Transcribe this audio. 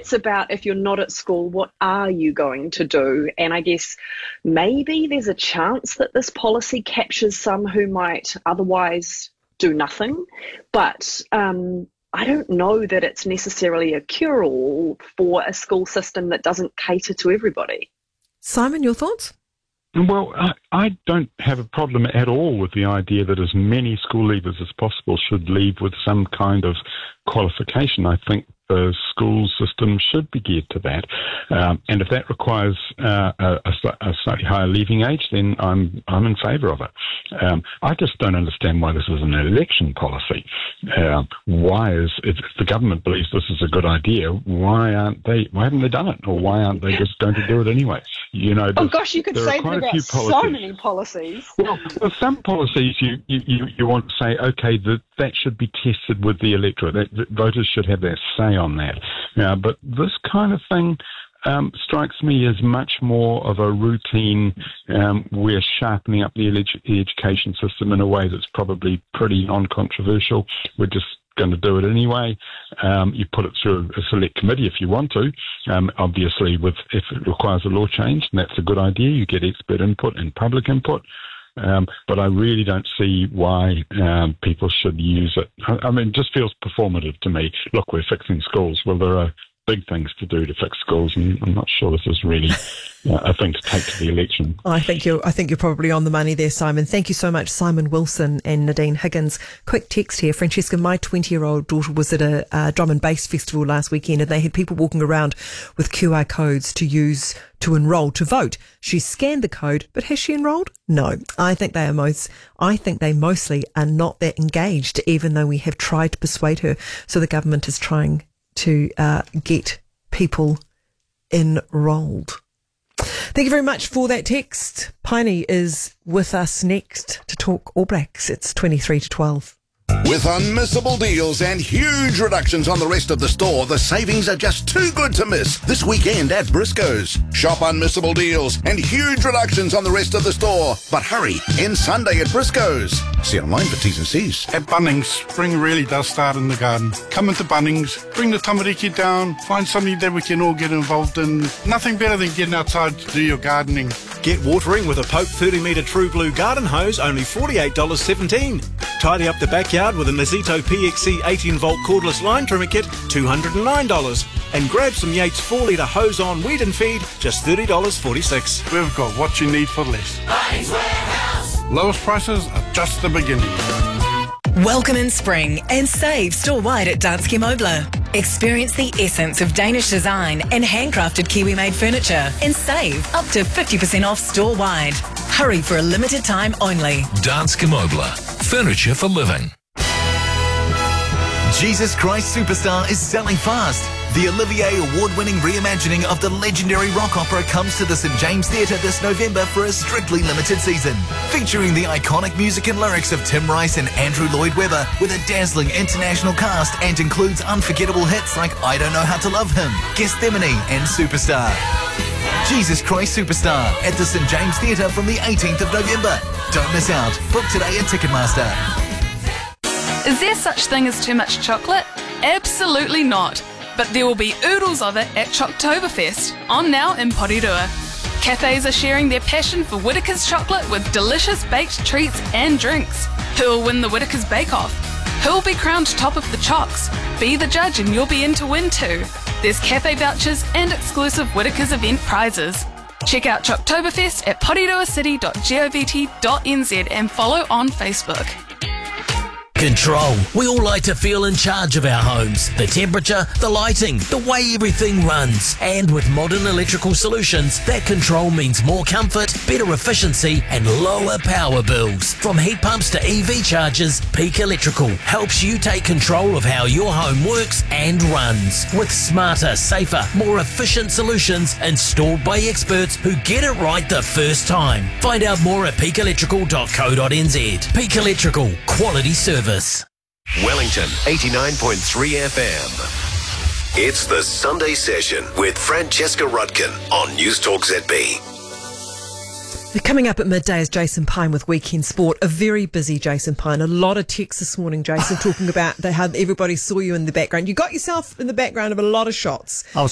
it's about, if you're not at school, what are you going to do? And I guess maybe there's a chance that this policy captures some who might otherwise do nothing. But I don't know that it's necessarily a cure-all for a school system that doesn't cater to everybody. Simon, your thoughts? Well, I don't have a problem at all with the idea that as many school leavers as possible should leave with some kind of qualification. I think the school system should be geared to that. And if that requires a slightly higher leaving age, then I'm in favour of it. I just don't understand why this is an election policy. If the government believes this is a good idea, why haven't they done it? Or why aren't they just going to do it anyway? You know, oh gosh, you could say that about so many policies. Well, some policies you want to say, okay, that should be tested with the electorate. That voters should have their say on that. But this kind of thing strikes me as much more of a routine. We're sharpening up the education system in a way that's probably pretty non-controversial. We're just going to do it anyway. You put it through a select committee if you want to. Obviously, if it requires a law change, and that's a good idea, you get expert input and public input. But I really don't see why people should use it. I mean, it just feels performative to me. Look, we're fixing schools. Well, there are big things to do to fix schools, and I'm not sure this is really a thing to take to the election. I think you're probably on the money there, Simon. Thank you so much, Simon Wilson and Nadine Higgins. Quick text here. Francesca, my 20-year-old daughter was at a drum and bass festival last weekend, and they had people walking around with QR codes to use to enrol to vote. She scanned the code, but has she enrolled? No. I think they mostly are not that engaged, even though we have tried to persuade her. So the government is trying to get people enrolled. Thank you very much for that text. Piney is with us next to talk All Blacks. It's 23 to 12. With unmissable deals and huge reductions on the rest of the store, the savings are just too good to miss this weekend at Briscoe's. Shop unmissable deals and huge reductions on the rest of the store. But hurry, end Sunday at Briscoe's. See online for T's and C's. At Bunnings, spring really does start in the garden. Come into Bunnings, bring the tamariki down, find something that we can all get involved in. Nothing better than getting outside to do your gardening. Get watering with a Pope 30-metre True Blue garden hose, only $48.17. Tidy up the backyard with a Nazito PXC 18-volt cordless line trimmer kit, $209. And grab some Yates 4-litre hose-on weed and feed, just $30.46. We've got what you need for less. Bunnings Warehouse. Lowest prices are just the beginning. Welcome in spring and save store-wide at Danske Møbler. Experience the essence of Danish design and handcrafted Kiwi-made furniture and save up to 50% off store-wide. Hurry for a limited time only. Danske Møbler. Furniture for living. Jesus Christ Superstar is selling fast. The Olivier Award-winning reimagining of the legendary rock opera comes to the St James Theatre this November for a strictly limited season. Featuring the iconic music and lyrics of Tim Rice and Andrew Lloyd Webber with a dazzling international cast, and includes unforgettable hits like I Don't Know How to Love Him, Gethsemane and Superstar. Jesus Christ Superstar at the St James Theatre from the 18th of November. Don't miss out. Book today at Ticketmaster. Is there such thing as too much chocolate? Absolutely not. But there will be oodles of it at Choctoberfest, on now in Porirua. Cafes are sharing their passion for Whittaker's chocolate with delicious baked treats and drinks. Who will win the Whittaker's Bake Off? Who will be crowned top of the Chocs? Be the judge and you'll be in to win too. There's cafe vouchers and exclusive Whittaker's event prizes. Check out Choctoberfest at poriruacity.govt.nz and follow on Facebook. Control. We all like to feel in charge of our homes. The temperature, the lighting, the way everything runs. And with modern electrical solutions, that control means more comfort, better efficiency and lower power bills. From heat pumps to EV chargers, Peak Electrical helps you take control of how your home works and runs. With smarter, safer, more efficient solutions installed by experts who get it right the first time. Find out more at peakelectrical.co.nz. Peak Electrical. Quality service. Wellington 89.3 FM. It's the Sunday Session with Francesca Rudkin on News Talk ZB. Coming up at midday is Jason Pine with Weekend Sport. A very busy Jason Pine. A lot of texts this morning, Jason, talking about how everybody saw you in the background. You got yourself in the background of a lot of shots.